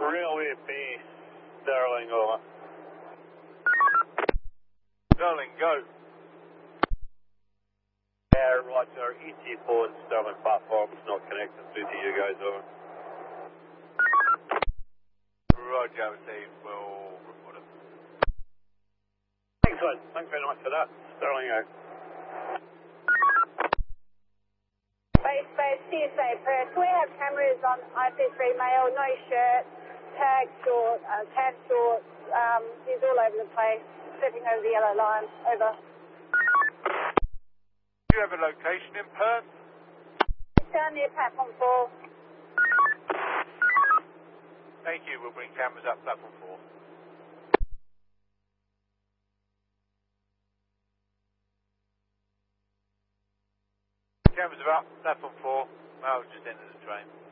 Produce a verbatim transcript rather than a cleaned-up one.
Railway base, Sterling, over. Sterling, go. Air, roger, E T phone, Sterling platform's not connected through to you guys, over. Roger, received, we'll report it. Excellent, thanks very much for that. Sterling out. Base, base, C S A Perth. We have cameras on I P three mail, no shirt, tag short, uh, tab short, um, he's all over the place, stepping over the yellow line, over. Do you have a location in Perth? It's down near platform four. Thank you, we'll bring cameras up platform four. Cameras are up, platform four. Well, just entered the train.